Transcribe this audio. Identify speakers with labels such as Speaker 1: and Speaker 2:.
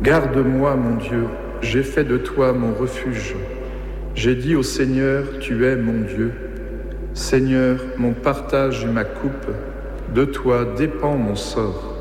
Speaker 1: Garde-moi, mon Dieu, j'ai fait de toi mon refuge. J'ai dit au Seigneur, tu es mon Dieu. Seigneur, mon partage et ma coupe, de toi dépend mon sort.